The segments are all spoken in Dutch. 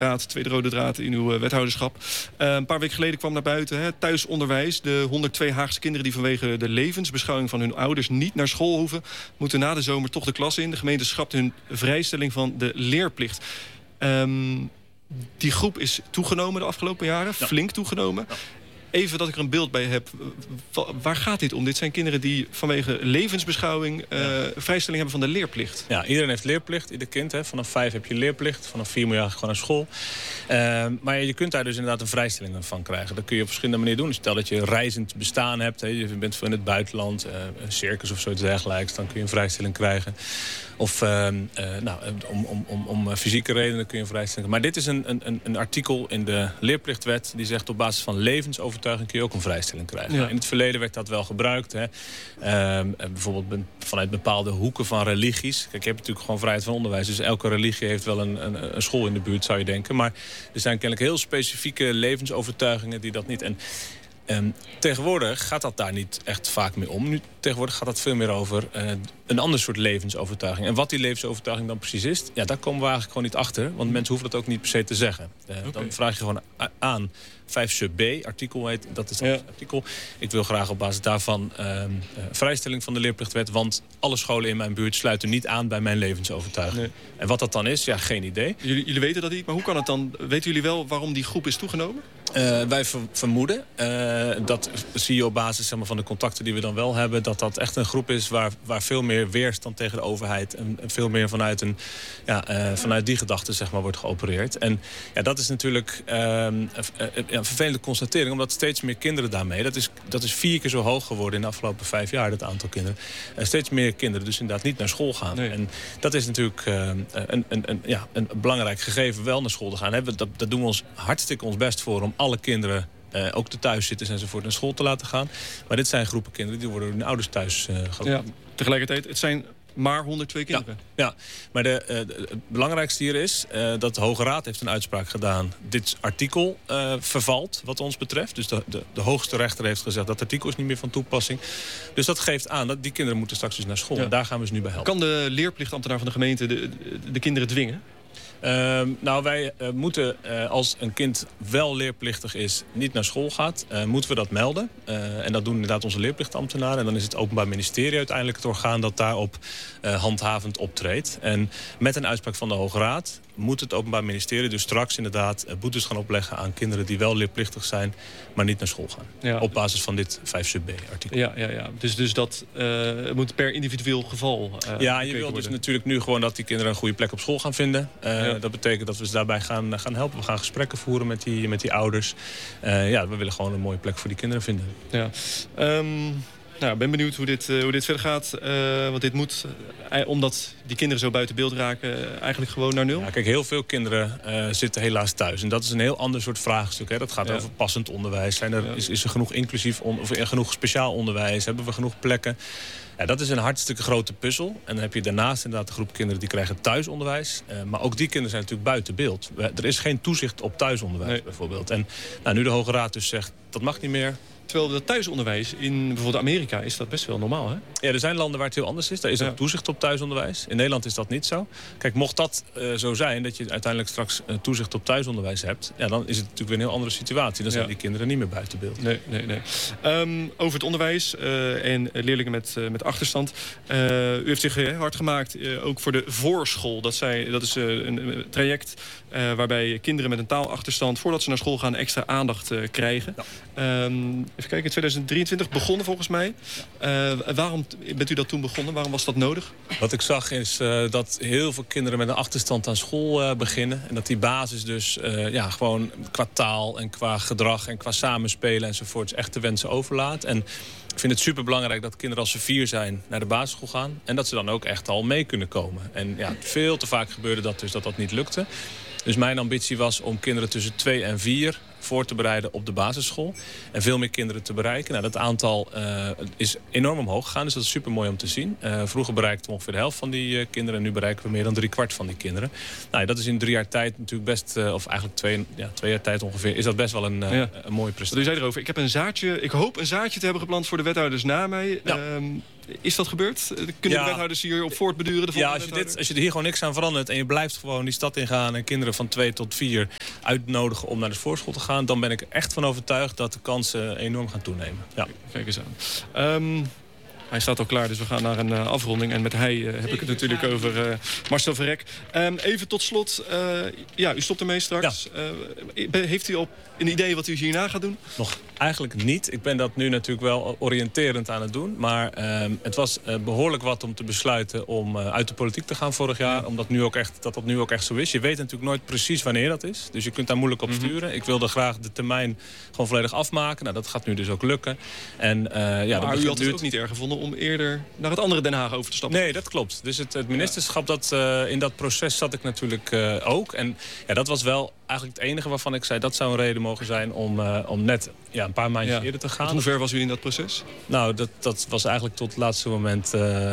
Tweede rode draad in uw wethouderschap. Een paar weken geleden kwam naar buiten thuisonderwijs. De 102 Haagse kinderen die vanwege de levensbeschouwing van hun ouders niet naar school hoeven, moeten na de zomer toch de klas in. De gemeente schrapt hun vrijstelling van de leerplicht. Die groep is toegenomen de afgelopen jaren, flink toegenomen. Ja. Even dat ik er een beeld bij heb. Waar gaat dit om? Dit zijn kinderen die vanwege levensbeschouwing vrijstelling hebben van de leerplicht. Ja, iedereen heeft leerplicht. Ieder kind. Vanaf 5 heb je leerplicht. Vanaf 4 moet je eigenlijk gewoon naar school. Maar je kunt daar dus inderdaad een vrijstelling van krijgen. Dat kun je op verschillende manieren doen. Stel dat je reizend bestaan hebt. Je bent in het buitenland. Een circus of zoiets dergelijks. Dan kun je een vrijstelling krijgen. Of om fysieke redenen kun je een vrijstelling. Maar dit is een artikel in de leerplichtwet. Die zegt op basis van levensovertuiging kun je ook een vrijstelling krijgen. Ja. In het verleden werd dat wel gebruikt. Bijvoorbeeld vanuit bepaalde hoeken van religies. Kijk, je hebt natuurlijk gewoon vrijheid van onderwijs. Dus elke religie heeft wel een school in de buurt, zou je denken. Maar er zijn kennelijk heel specifieke levensovertuigingen die dat niet. En tegenwoordig gaat dat daar niet echt vaak mee om. Tegenwoordig gaat dat veel meer over een ander soort levensovertuiging. En wat die levensovertuiging dan precies is, daar komen we eigenlijk gewoon niet achter. Want mensen hoeven dat ook niet per se te zeggen. Dan vraag je gewoon aan 5 sub B, artikel heet, dat is het artikel. Ik wil graag op basis daarvan vrijstelling van de leerplichtwet. Want alle scholen in mijn buurt sluiten niet aan bij mijn levensovertuiging. Nee. En wat dat dan is, geen idee. Jullie weten dat niet, maar hoe kan het dan? Weten jullie wel waarom die groep is toegenomen? Wij vermoeden, dat zie je op basis van de contacten die we dan wel hebben, dat echt een groep is waar veel meer weerstand tegen de overheid en veel meer vanuit die gedachte wordt geopereerd. En dat is natuurlijk een vervelende constatering, omdat steeds meer kinderen daarmee, dat is 4 keer zo hoog geworden in de afgelopen 5 jaar, dat aantal kinderen. Steeds meer kinderen dus inderdaad niet naar school gaan. Nee. En dat is natuurlijk een belangrijk gegeven, wel naar school te gaan. Dat doen we ons hartstikke ons best voor om alle kinderen, ook de thuiszitters enzovoort, naar school te laten gaan. Maar dit zijn groepen kinderen die worden door hun ouders thuis gehouden. Tegelijkertijd, het zijn maar 102 kinderen. Ja. Maar het belangrijkste hier is dat de Hoge Raad heeft een uitspraak gedaan. Dit artikel vervalt wat ons betreft. Dus de hoogste rechter heeft gezegd dat artikel is niet meer van toepassing. Dus dat geeft aan dat die kinderen moeten straks dus naar school. Ja. En daar gaan we ze nu bij helpen. Kan de leerplichtambtenaar van de gemeente de kinderen dwingen? Wij moeten, als een kind wel leerplichtig is, niet naar school gaat, moeten we dat melden. En dat doen inderdaad onze leerplichtambtenaren. En dan is het Openbaar Ministerie uiteindelijk het orgaan dat daarop handhavend optreedt. En met een uitspraak van de Hoge Raad moet het Openbaar Ministerie dus straks inderdaad boetes gaan opleggen aan kinderen die wel leerplichtig zijn, maar niet naar school gaan. Ja. Op basis van dit 5 sub B artikel. Ja. Dus dat moet per individueel geval je wil dus natuurlijk nu gewoon dat die kinderen een goede plek op school gaan vinden. Dat betekent dat we ze daarbij gaan helpen. We gaan gesprekken voeren met die ouders. We willen gewoon een mooie plek voor die kinderen vinden. Ja. Ik ben benieuwd hoe dit verder gaat. Want dit moet, omdat die kinderen zo buiten beeld raken, eigenlijk gewoon naar nul. Ja, kijk, heel veel kinderen zitten helaas thuis. En dat is een heel ander soort vraagstuk. Hè. Dat gaat over passend onderwijs. Is er genoeg inclusief genoeg speciaal onderwijs? Hebben we genoeg plekken? Ja, dat is een hartstikke grote puzzel. En dan heb je daarnaast inderdaad de groep kinderen die krijgen thuisonderwijs. Maar ook die kinderen zijn natuurlijk buiten beeld. Er is geen toezicht op thuisonderwijs bijvoorbeeld. En nu de Hoge Raad dus zegt, dat mag niet meer. Terwijl dat thuisonderwijs in bijvoorbeeld Amerika is dat best wel normaal, hè? Ja, er zijn landen waar het heel anders is. Daar is ook toezicht op thuisonderwijs. In Nederland is dat niet zo. Kijk, mocht dat zo zijn, dat je uiteindelijk straks toezicht op thuisonderwijs hebt, dan is het natuurlijk weer een heel andere situatie. Dan zijn die kinderen niet meer buiten beeld. Nee. Over het onderwijs en leerlingen met achterstand. U heeft zich hard gemaakt, ook voor de voorschool. Dat is een traject waarbij kinderen met een taalachterstand, voordat ze naar school gaan, extra aandacht krijgen. Ja. Even kijken, in 2023 begonnen volgens mij. Waarom bent u dat toen begonnen? Waarom was dat nodig? Wat ik zag is dat heel veel kinderen met een achterstand aan school beginnen. En dat die basis dus gewoon qua taal en qua gedrag en qua samenspelen enzovoorts echt de wensen overlaat. En ik vind het superbelangrijk dat kinderen als ze 4 zijn naar de basisschool gaan. En dat ze dan ook echt al mee kunnen komen. En veel te vaak gebeurde dat dus dat niet lukte. Dus mijn ambitie was om kinderen tussen 2 en 4 voor te bereiden op de basisschool. En veel meer kinderen te bereiken. Dat aantal is enorm omhoog gegaan, dus dat is super mooi om te zien. Vroeger bereikten we ongeveer de helft van die kinderen. En nu bereiken we meer dan 3/4 van die kinderen. Dat is in 3 jaar tijd natuurlijk best, of eigenlijk 2 jaar tijd ongeveer, is dat best wel een mooie prestatie. U zei erover, ik hoop een zaadje te hebben geplant voor de wethouders na mij. Ja. Is dat gebeurd? Kunnen de wethouders hier op voortbeduren? Ja, als je er hier gewoon niks aan verandert en je blijft gewoon die stad ingaan en kinderen van 2 tot 4 uitnodigen om naar de voorschool te gaan, dan ben ik er echt van overtuigd dat de kansen enorm gaan toenemen. Ja. Kijk eens aan. Hij staat al klaar, dus we gaan naar een afronding. En met hij heb ik het natuurlijk over Marcel Verrek. Even tot slot. U stopt ermee straks. Ja. Heeft u al een idee wat u hierna gaat doen? Nog eigenlijk niet. Ik ben dat nu natuurlijk wel oriënterend aan het doen. Maar het was behoorlijk wat om te besluiten om uit de politiek te gaan vorig jaar. Omdat dat nu ook echt zo is. Je weet natuurlijk nooit precies wanneer dat is. Dus je kunt daar moeilijk op sturen. Ik wilde graag de termijn gewoon volledig afmaken. Nou, dat gaat nu dus ook lukken. En, maar u had het ook niet erg gevonden om eerder naar het andere Den Haag over te stappen? Nee, dat klopt. Dus het ministerschap, in dat proces zat ik natuurlijk ook. En dat was wel eigenlijk het enige waarvan ik zei, dat zou een reden mogen zijn om net een paar maandjes eerder te gaan. Hoe ver was u in dat proces? Nou, dat was eigenlijk tot het laatste moment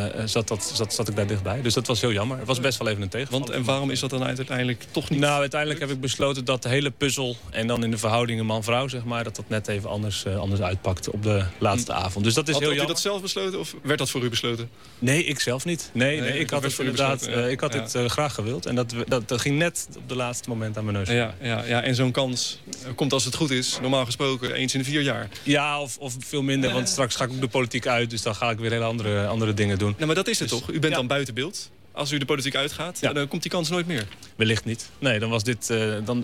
zat ik daar dichtbij. Dus dat was heel jammer. Het was best wel even een tegenvaller. En waarom is dat dan uiteindelijk toch niet? Nou, uiteindelijk heb ik besloten dat de hele puzzel en dan in de verhoudingen man-vrouw, zeg maar, dat net even anders uitpakte op de laatste avond. Dus dat is heel jammer. Had u dat zelf besloten of werd dat voor u besloten? Nee, ik zelf niet. Nee, ik had het inderdaad. Ik had dit graag gewild. En dat ging net op de laatste moment aan mijn neus. Ja, en zo'n kans komt als het goed is, normaal gesproken, eens in de 4 jaar. Ja, of veel minder, want straks ga ik ook de politiek uit. Dus dan ga ik weer hele andere dingen doen. Nou, maar dat is het toch? U bent dan buiten beeld. Als u de politiek uitgaat, dan komt die kans nooit meer. Wellicht niet. Nee, dan was dit. Dan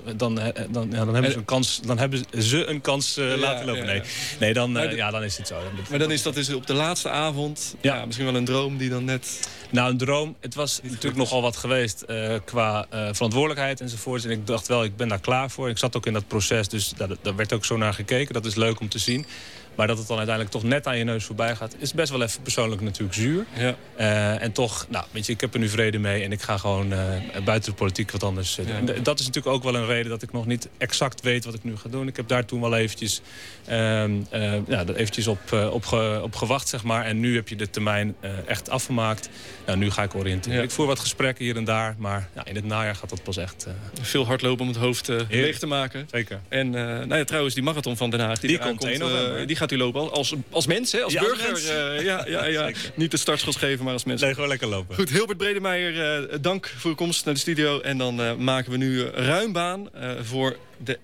hebben ze een kans. Dan hebben ze een kans laten lopen. Nee, dan is het zo. Maar dan is dat dus op de laatste avond. Ja, misschien wel een droom die dan net. Nou, een droom. Het was natuurlijk nogal wat geweest qua verantwoordelijkheid enzovoort. En ik dacht wel, ik ben daar klaar voor. Ik zat ook in dat proces, dus daar werd ook zo naar gekeken. Dat is leuk om te zien. Maar dat het dan uiteindelijk toch net aan je neus voorbij gaat, is best wel even persoonlijk natuurlijk zuur. Ja. En toch, weet je, ik heb er nu vrede mee en ik ga gewoon buiten de politiek wat anders doen. En dat is natuurlijk ook wel een reden dat ik nog niet exact weet wat ik nu ga doen. Ik heb daar toen wel eventjes op gewacht, zeg maar. En nu heb je de termijn echt afgemaakt. Nou, nu ga ik oriënteren. Ik voer wat gesprekken hier en daar, maar in het najaar gaat dat pas echt. Veel hardlopen om het hoofd leeg te maken. Zeker. En trouwens, die marathon van Den Haag, die komt 1 november. Die gaat u lopen als mens, hè? Als burger. Niet de startschot geven, maar als mens. Nee, gewoon lekker lopen. Goed, Hilbert Bredemeijer, dank voor uw komst naar de studio. En dan maken we nu ruim baan voor de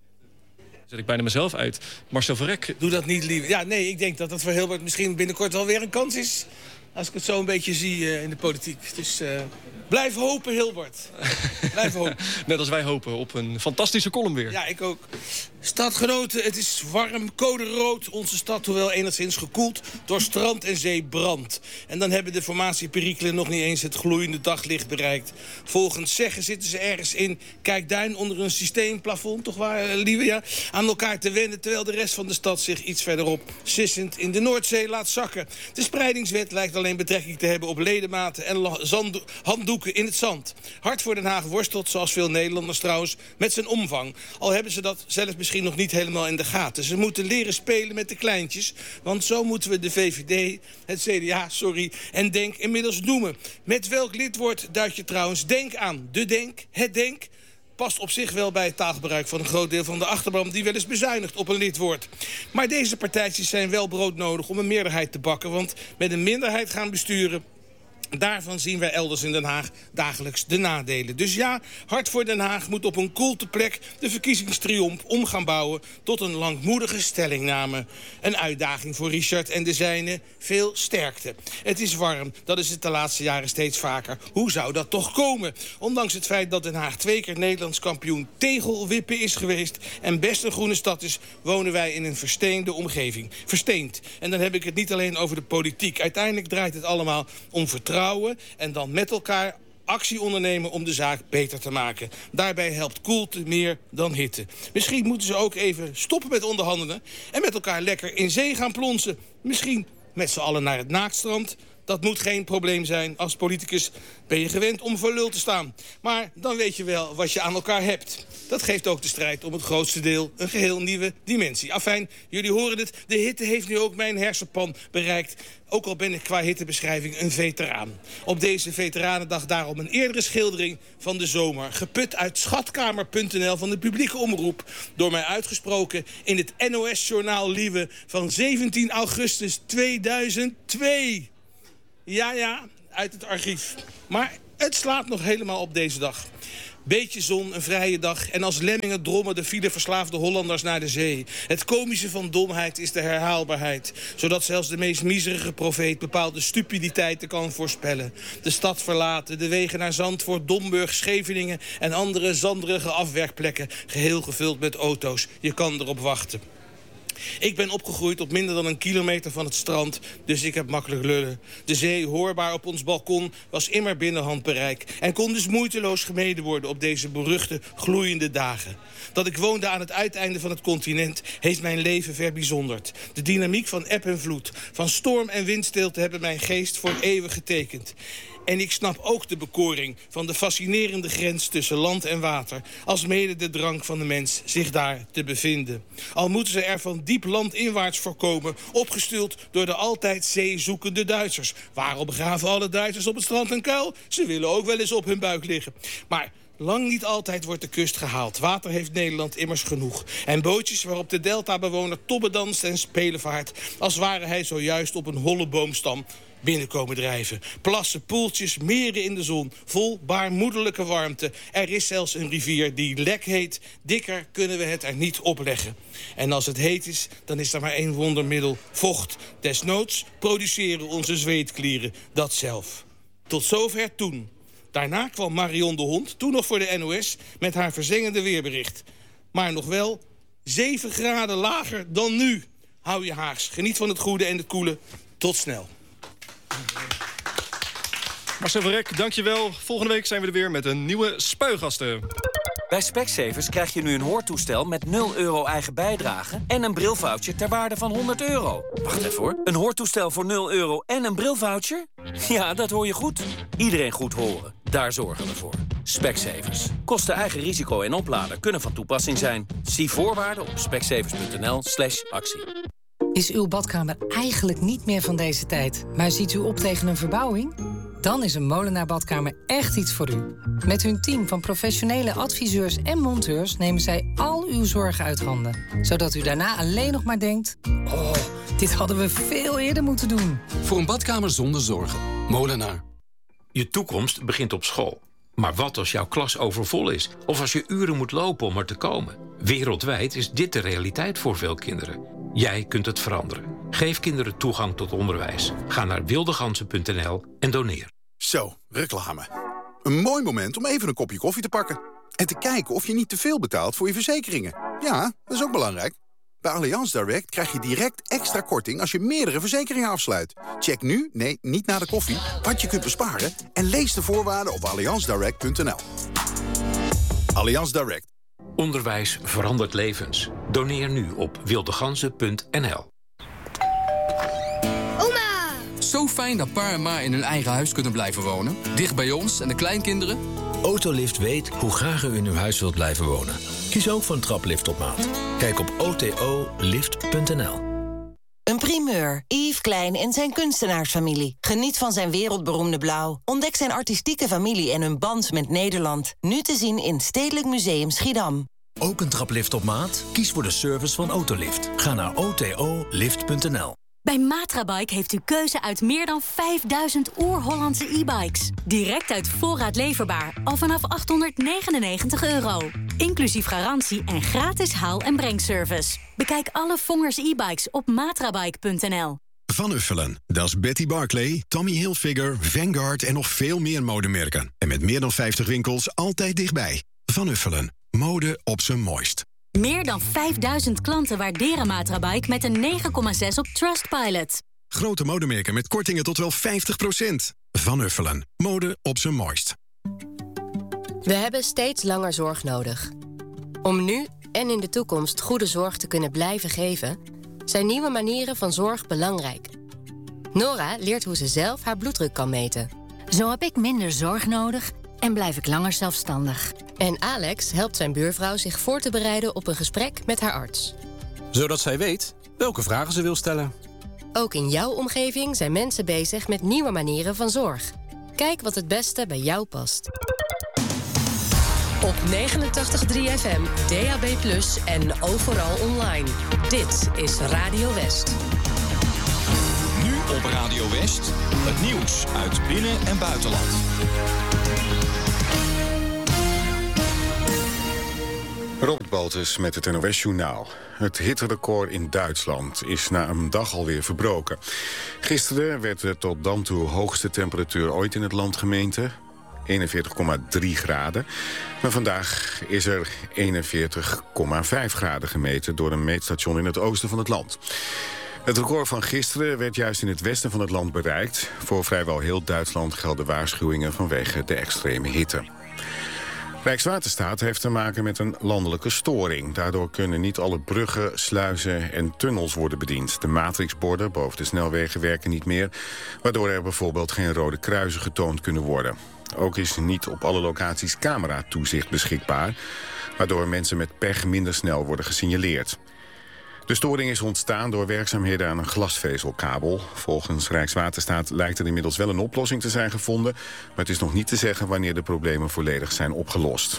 zet ik bijna mezelf uit. Marcel Verrek. Doe dat niet, lief. Ja, nee, ik denk dat dat voor Hilbert misschien binnenkort wel weer een kans is. Als ik het zo een beetje zie in de politiek. Dus blijf hopen, Hilbert. Blijf hopen. Net als wij hopen op een fantastische column weer. Ja, ik ook. Stadgenoten, het is warm, code rood. Onze stad, hoewel enigszins gekoeld, door strand en zee brandt. En dan hebben de formatieperikelen nog niet eens het gloeiende daglicht bereikt. Volgens zeggen zitten ze ergens in Kijkduin onder een systeemplafond, toch waar, lieve? Ja, aan elkaar te wennen, terwijl de rest van de stad zich iets verderop sissend in de Noordzee laat zakken. De spreidingswet lijkt alleen betrekking te hebben op ledematen en handdoeken in het zand. Hart voor Den Haag worstelt, zoals veel Nederlanders trouwens, met zijn omvang. Al hebben ze dat zelf misschien nog niet helemaal in de gaten. Ze moeten leren spelen met de kleintjes, want zo moeten we de VVD, het CDA, en DENK inmiddels noemen. Met welk lidwoord duid je trouwens DENK aan? De DENK, het DENK? Past op zich wel bij het taalgebruik van een groot deel van de achterban die wel eens bezuinigt op een lidwoord. Maar deze partijtjes zijn wel broodnodig om een meerderheid te bakken, want met een minderheid gaan besturen, daarvan zien wij elders in Den Haag dagelijks de nadelen. Dus ja, Hart voor Den Haag moet op een koelte plek de verkiezingstriomf om gaan bouwen tot een langmoedige stellingname. Een uitdaging voor Richard en de zijnen. Veel sterkte. Het is warm, dat is het de laatste jaren steeds vaker. Hoe zou dat toch komen? Ondanks het feit dat Den Haag 2 keer Nederlands kampioen tegelwippen is geweest en best een groene stad is, wonen wij in een versteende omgeving. Versteend. En dan heb ik het niet alleen over de politiek. Uiteindelijk draait het allemaal om vertrouwen en dan met elkaar actie ondernemen om de zaak beter te maken. Daarbij helpt koelte meer dan hitte. Misschien moeten ze ook even stoppen met onderhandelen en met elkaar lekker in zee gaan plonsen. Misschien met z'n allen naar het naaktstrand. Dat moet geen probleem zijn. Als politicus ben je gewend om voor lul te staan. Maar dan weet je wel wat je aan elkaar hebt. Dat geeft ook de strijd om het grootste deel een geheel nieuwe dimensie. Afijn, jullie horen het. De hitte heeft nu ook mijn hersenpan bereikt. Ook al ben ik qua hittebeschrijving een veteraan. Op deze Veteranendag daarom een eerdere schildering van de zomer. Geput uit schatkamer.nl van de publieke omroep. Door mij uitgesproken in het NOS-journaal Lieve van 17 augustus 2002. Ja, uit het archief. Maar het slaat nog helemaal op deze dag. Beetje zon, een vrije dag en als lemmingen drommen de fileverslaafde Hollanders naar de zee. Het komische van domheid is de herhaalbaarheid. Zodat zelfs de meest miserige profeet bepaalde stupiditeiten kan voorspellen. De stad verlaten, de wegen naar Zandvoort, Domburg, Scheveningen en andere zanderige afwerkplekken. Geheel gevuld met auto's. Je kan erop wachten. Ik ben opgegroeid op minder dan 1 kilometer van het strand, dus ik heb makkelijk lullen. De zee, hoorbaar op ons balkon, was immer binnen handbereik en kon dus moeiteloos gemeden worden op deze beruchte, gloeiende dagen. Dat ik woonde aan het uiteinde van het continent heeft mijn leven verbijzonderd. De dynamiek van eb en vloed, van storm en windstilte hebben mijn geest voor eeuwig getekend. En ik snap ook de bekoring van de fascinerende grens tussen land en water, alsmede de drang van de mens zich daar te bevinden. Al moeten ze er van diep landinwaarts voorkomen, opgestuurd door de altijd zeezoekende Duitsers. Waarom begraven alle Duitsers op het strand een kuil? Ze willen ook wel eens op hun buik liggen. Maar lang niet altijd wordt de kust gehaald. Water heeft Nederland immers genoeg. En bootjes waarop de deltabewoner tobben danst en spelenvaart, als ware hij zojuist op een holle boomstam binnenkomen drijven. Plassen, poeltjes, meren in de zon, vol baarmoederlijke warmte. Er is zelfs een rivier die lek heet. Dikker kunnen we het er niet opleggen. En als het heet is, dan is er maar 1 wondermiddel: vocht. Desnoods produceren onze zweetklieren dat zelf. Tot zover toen. Daarna kwam Marion de Hond, toen nog voor de NOS, met haar verzengende weerbericht. Maar nog wel 7 graden lager dan nu. Hou je haags. Geniet van het goede en het koele. Tot snel. Marcel van Rek, dankjewel. Volgende week zijn we er weer met een nieuwe Spuigasten. Bij Specsavers krijg je nu een hoortoestel met 0 euro eigen bijdrage en een brilvoucher ter waarde van €100. Wacht even hoor. Een hoortoestel voor 0 euro en een brilvoucher? Ja, dat hoor je goed. Iedereen goed horen. Daar zorgen we voor. Specsavers. Kosten eigen risico en oplader kunnen van toepassing zijn. Zie voorwaarden op specsavers.nl/actie. Is uw badkamer eigenlijk niet meer van deze tijd, maar ziet u op tegen een verbouwing? Dan is een Molenaar Badkamer echt iets voor u. Met hun team van professionele adviseurs en monteurs nemen zij al uw zorgen uit handen. Zodat u daarna alleen nog maar denkt: oh, dit hadden we veel eerder moeten doen. Voor een badkamer zonder zorgen. Molenaar. Je toekomst begint op school. Maar wat als jouw klas overvol is? Of als je uren moet lopen om er te komen? Wereldwijd is dit de realiteit voor veel kinderen. Jij kunt het veranderen. Geef kinderen toegang tot onderwijs. Ga naar wildegansen.nl en doneer. Zo, reclame. Een mooi moment om even een kopje koffie te pakken. En te kijken of je niet te veel betaalt voor je verzekeringen. Ja, dat is ook belangrijk. Bij Allianz Direct krijg je direct extra korting als je meerdere verzekeringen afsluit. Check nu, nee, niet na de koffie, wat je kunt besparen en lees de voorwaarden op allianzdirect.nl. Allianz Direct. Onderwijs verandert levens. Doneer nu op wildegansen.nl. Oma! Zo fijn dat pa en ma in hun eigen huis kunnen blijven wonen. Dicht bij ons en de kleinkinderen. Autolift weet hoe graag u in uw huis wilt blijven wonen. Kies ook voor een traplift op maat. Kijk op otolift.nl. Een primeur. Yves Klein en zijn kunstenaarsfamilie. Geniet van zijn wereldberoemde blauw. Ontdek zijn artistieke familie en hun band met Nederland. Nu te zien in Stedelijk Museum Schiedam. Ook een traplift op maat? Kies voor de service van Autolift. Ga naar otolift.nl. Bij Matrabike heeft u keuze uit meer dan 5000 oer-Hollandse e-bikes. Direct uit voorraad leverbaar, al vanaf €899. Inclusief garantie en gratis haal- en brengservice. Bekijk alle Vongers e-bikes op matrabike.nl. Van Uffelen, dat is Betty Barclay, Tommy Hilfiger, Vanguard en nog veel meer modemerken. En met meer dan 50 winkels altijd dichtbij. Van Uffelen, mode op zijn mooist. Meer dan 5000 klanten waarderen Matrabike met een 9,6 op Trustpilot. Grote modemerken met kortingen tot wel 50%. Van Uffelen, mode op zijn mooist. We hebben steeds langer zorg nodig. Om nu en in de toekomst goede zorg te kunnen blijven geven, zijn nieuwe manieren van zorg belangrijk. Nora leert hoe ze zelf haar bloeddruk kan meten. Zo heb ik minder zorg nodig en blijf ik langer zelfstandig. En Alex helpt zijn buurvrouw zich voor te bereiden op een gesprek met haar arts. Zodat zij weet welke vragen ze wil stellen. Ook in jouw omgeving zijn mensen bezig met nieuwe manieren van zorg. Kijk wat het beste bij jou past. Op 89.3 FM, DAB+ en overal online. Dit is Radio West. Nu Op Radio West, het nieuws uit binnen- en buitenland. Robert Baltus met het NOS-journaal. Het hitterecord in Duitsland is na een dag alweer verbroken. Gisteren werd de tot dan toe hoogste temperatuur ooit in het land gemeten. 41,3 graden. Maar vandaag is er 41,5 graden gemeten door een meetstation in het oosten van het land. Het record van gisteren werd juist in het westen van het land bereikt. Voor vrijwel heel Duitsland gelden waarschuwingen vanwege de extreme hitte. Rijkswaterstaat heeft te maken met een landelijke storing. Daardoor kunnen niet alle bruggen, sluizen en tunnels worden bediend. De matrixborden boven de snelwegen werken niet meer, waardoor er bijvoorbeeld geen rode kruisen getoond kunnen worden. Ook is niet op alle locaties cameratoezicht beschikbaar, waardoor mensen met pech minder snel worden gesignaleerd. De storing is ontstaan door werkzaamheden aan een glasvezelkabel. Volgens Rijkswaterstaat lijkt er inmiddels wel een oplossing te zijn gevonden, maar het is nog niet te zeggen wanneer de problemen volledig zijn opgelost.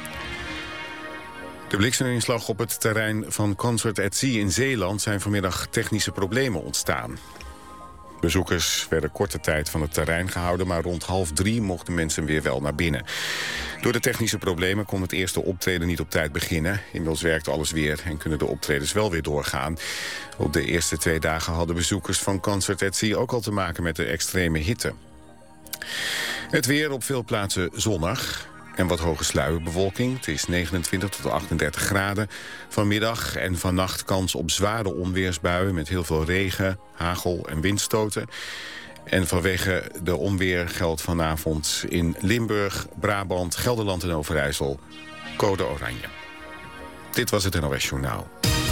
De blikseminslag op het terrein van Concert at Sea in Zeeland zijn vanmiddag technische problemen ontstaan. Bezoekers werden korte tijd van het terrein gehouden, maar rond 2:30 mochten mensen weer wel naar binnen. Door de technische problemen kon het eerste optreden niet op tijd beginnen. Inmiddels werkt alles weer en kunnen de optredens wel weer doorgaan. Op de eerste 2 dagen hadden bezoekers van Concert at Sea ook al te maken met de extreme hitte. Het weer op veel plaatsen zonnig en wat hoge sluierbewolking. Het is 29 tot 38 graden. Vanmiddag en vannacht kans op zware onweersbuien met heel veel regen, hagel en windstoten. En vanwege de onweer geldt vanavond in Limburg, Brabant, Gelderland en Overijssel code oranje. Dit was het NOS Journaal.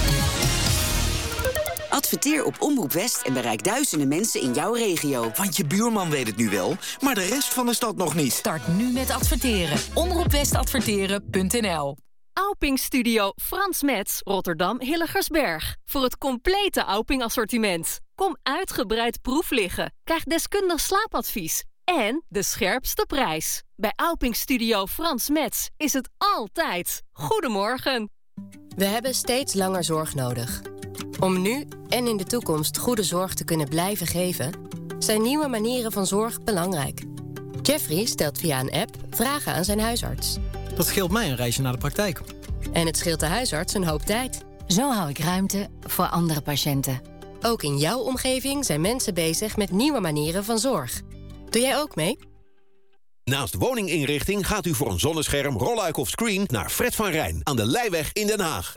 Adverteer op Omroep West en bereik duizenden mensen in jouw regio. Want je buurman weet het nu wel, maar de rest van de stad nog niet. Start nu met adverteren. omroepwestadverteren.nl. Auping Studio Frans Metz, Rotterdam Hillegersberg. Voor het complete Auping assortiment. Kom uitgebreid proef liggen. Krijg deskundig slaapadvies. En de scherpste prijs. Bij Auping Studio Frans Metz is het altijd. Goedemorgen. We hebben steeds langer zorg nodig. Om nu en in de toekomst goede zorg te kunnen blijven geven, zijn nieuwe manieren van zorg belangrijk. Jeffrey stelt via een app vragen aan zijn huisarts. Dat scheelt mij een reisje naar de praktijk. En het scheelt de huisarts een hoop tijd. Zo hou ik ruimte voor andere patiënten. Ook in jouw omgeving zijn mensen bezig met nieuwe manieren van zorg. Doe jij ook mee? Naast woninginrichting gaat u voor een zonnescherm, rolluik of screen naar Fred van Rijn aan de Leijweg in Den Haag.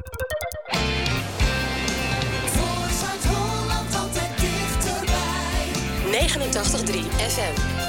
Voor Zuid-Holland altijd dichterbij. 89.3 FM.